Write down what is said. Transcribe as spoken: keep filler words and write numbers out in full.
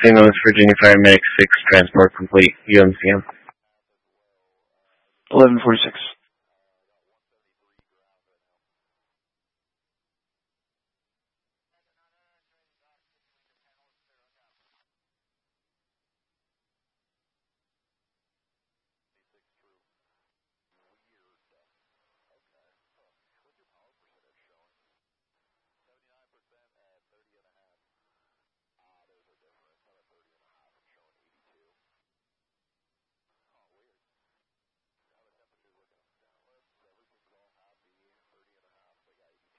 Saint Louis, Virginia, Fire Medic six, transport complete, U M C M. eleven forty-six.